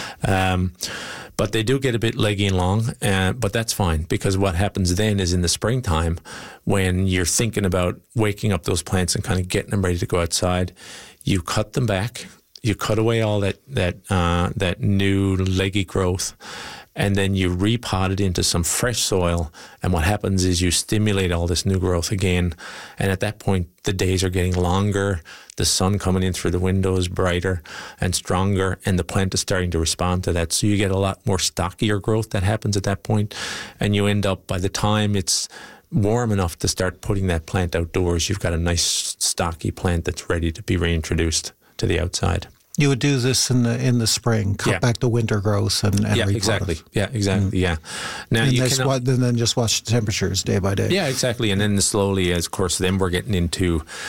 Um, But they do get a bit leggy and long, uh, but that's fine, because what happens then is in the springtime, when you're thinking about waking up those plants and kind of getting them ready to go outside, you cut them back, you cut away all that that uh, that new leggy growth, and then you repot it into some fresh soil. And what happens is you stimulate all this new growth again. And at that point, the days are getting longer. The sun coming in through the window is brighter and stronger, and the plant is starting to respond to that. So you get a lot more stockier growth that happens at that point. And you end up, by the time it's warm enough to start putting that plant outdoors, you've got a nice stocky plant that's ready to be reintroduced to the outside. You would do this in the in the spring, cut Yeah. back the winter growth, and, and Yeah, repot exactly. it. Yeah, exactly. Mm. Yeah. Now And, you this, can, what, and then just watch the temperatures day by day. Yeah, exactly. And then slowly, as of course, then we're getting into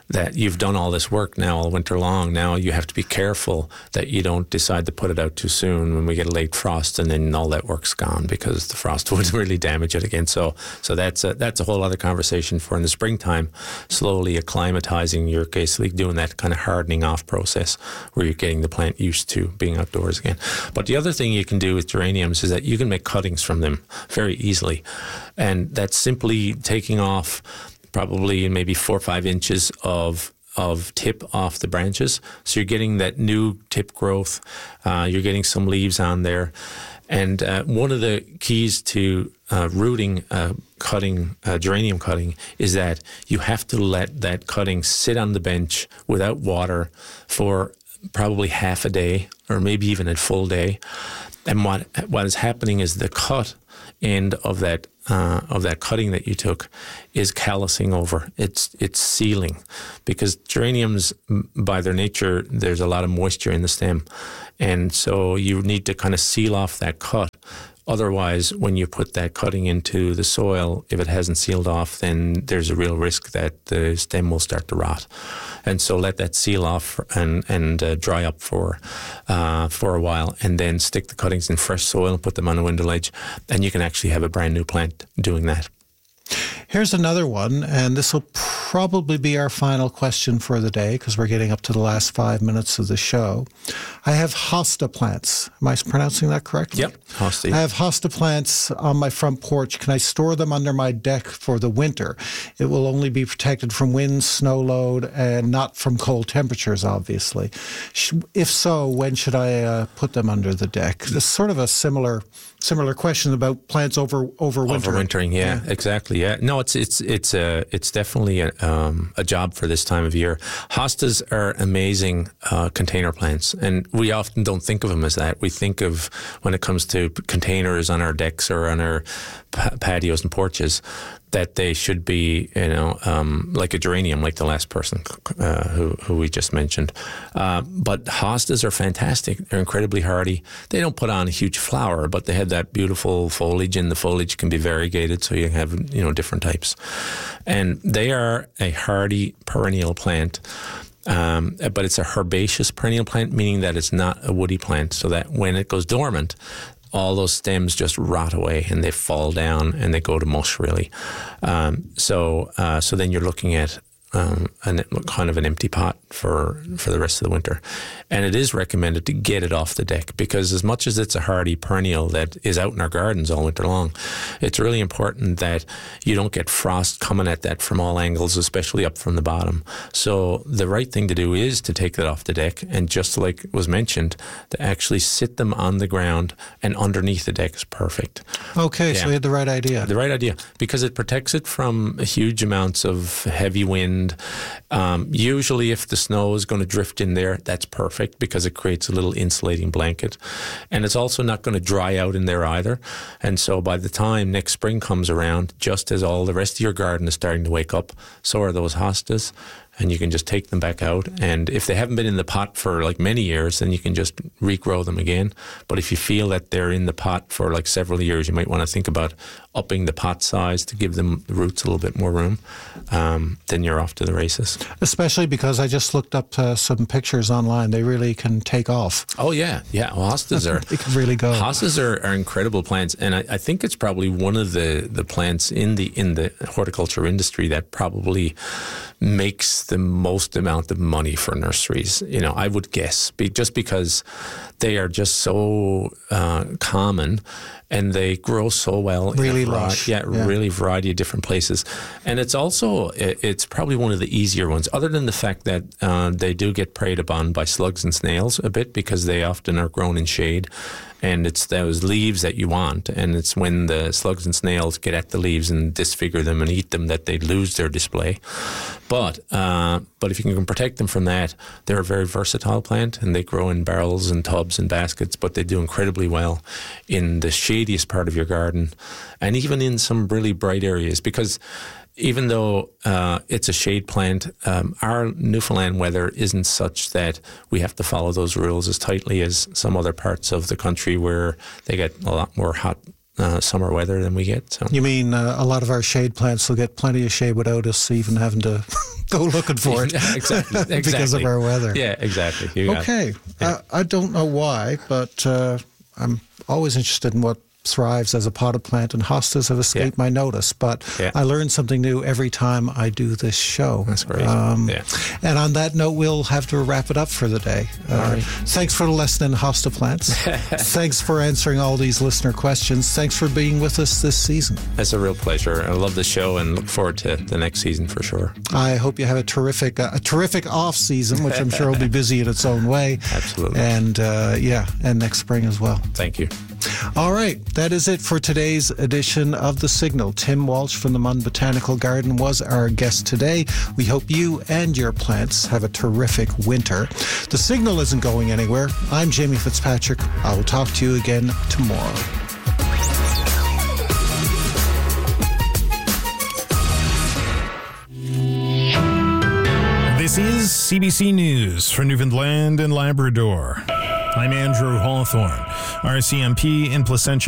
that you've done all this work now all winter long. Now you have to be careful that you don't decide to put it out too soon when we get a late frost, and then all that work's gone because the frost would really damage it again. So, so that's a, that's a whole other conversation for in the springtime. Slowly acclimatizing, you're basically doing that kind of hardening off process where you're getting the plant used to being outdoors again. But the other thing you can do with geraniums is that you can make cuttings from them very easily, and that's simply taking off probably maybe four or five inches of of tip off the branches. So you're getting that new tip growth. Uh, you're getting some leaves on there. And uh, one of the keys to uh, rooting uh, cutting, uh, geranium cutting, is that you have to let that cutting sit on the bench without water for probably half a day or maybe even a full day. And what what is happening is the cut end of that uh, of that cutting that you took is callousing over. It's it's sealing, because geraniums, by their nature, there's a lot of moisture in the stem, and so you need to kind of seal off that cut. Otherwise, when you put that cutting into the soil, if it hasn't sealed off, then there's a real risk that the stem will start to rot. And so let that seal off and and uh, dry up for uh, for a while, and then stick the cuttings in fresh soil and put them on a window ledge, and you can actually have a brand new plant doing that. Here's another one, and this will probably be our final question for the day because we're getting up to the last five minutes of the show. I have hosta plants. Am I pronouncing that correctly? Yep, hosta. I have hosta plants on my front porch. Can I store them under my deck for the winter? It will only be protected from wind, snow load, and not from cold temperatures, obviously. If so, when should I uh, put them under the deck? It's sort of a similar similar question about plants over overwintering. Overwintering, yeah, yeah, exactly. Yeah, no, it's it's it's a it's definitely a, um, a job for this time of year. Hostas are amazing uh, container plants, and we often don't think of them as that. We think of, when it comes to containers on our decks or on our pa- patios and porches, that they should be, you know, um, like a geranium, like the last person uh, who who we just mentioned. Uh, but hostas are fantastic. They're incredibly hardy. They don't put on a huge flower, but they have that beautiful foliage, and the foliage can be variegated, so you have, you know, different types. And they are a hardy perennial plant. Um, but it's a herbaceous perennial plant, meaning that it's not a woody plant, so that when it goes dormant, all those stems just rot away and they fall down and they go to mush, really. Um, so uh, so then you're looking at um, an, kind of an empty pot for for the rest of the winter. And it is recommended to get it off the deck, because as much as it's a hardy perennial that is out in our gardens all winter long, it's really important that you don't get frost coming at that from all angles, especially up from the bottom. So the right thing to do is to take that off the deck, and just like was mentioned, to actually sit them on the ground, and underneath the deck is perfect. Okay, yeah. So you had the right idea. The right idea, because it protects it from huge amounts of heavy wind. Um, usually if the snow is going to drift in there, that's perfect, because it creates a little insulating blanket. And it's also not going to dry out in there either. And so by the time next spring comes around, just as all the rest of your garden is starting to wake up, so are those hostas. And you can just take them back out. And if they haven't been in the pot for like many years, then you can just regrow them again. But if you feel that they're in the pot for like several years, you might want to think about upping the pot size to give them the roots a little bit more room. Um, then you're off to the races. Especially because I just looked up uh, some pictures online. They really can take off. Oh, yeah. Yeah. Well, hostas are... they can really go. Hostas are, are incredible plants. And I, I think it's probably one of the, the plants in the in the horticulture industry that probably makes the most amount of money for nurseries. You know, I would guess, be, just because they are just so uh, common, and they grow so well. Really in a lush. Yeah, yeah, really variety of different places. And it's also, it's probably one of the easier ones, other than the fact that uh, they do get preyed upon by slugs and snails a bit, because they often are grown in shade. And it's those leaves that you want. And it's when the slugs and snails get at the leaves and disfigure them and eat them that they lose their display. But uh, but if you can protect them from that, they're a very versatile plant, and they grow in barrels and tubs and baskets, but they do incredibly well in the shadiest part of your garden, and even in some really bright areas, because even though uh, it's a shade plant, um, our Newfoundland weather isn't such that we have to follow those rules as tightly as some other parts of the country where they get a lot more hot uh, summer weather than we get. So. You mean uh, a lot of our shade plants will get plenty of shade without us even having to go looking for it. Yeah, exactly, exactly. Because of our weather. Yeah, exactly. You got okay. it. Yeah. Uh, I don't know why, but uh, I'm always interested in what thrives as a potted plant, and hostas have escaped Yeah. my notice. But Yeah. I learn something new every time I do this show. That's great. Um, Yeah. And on that note, we'll have to wrap it up for the day. Uh, All right. Thanks for the lesson in hosta plants. Thanks for answering all these listener questions. Thanks for being with us this season. It's a real pleasure. I love the show and look forward to the next season for sure. I hope you have a terrific, uh, a terrific off season, which I'm sure will be busy in its own way. Absolutely. And uh, yeah, and next spring as well. Thank you. All right, that is it for today's edition of The Signal. Tim Walsh from the Munn Botanical Garden was our guest today. We hope you and your plants have a terrific winter. The Signal isn't going anywhere. I'm Jamie Fitzpatrick. I will talk to you again tomorrow. This is C B C News for Newfoundland and Labrador. I'm Andrew Hawthorne, R C M P in Placentia.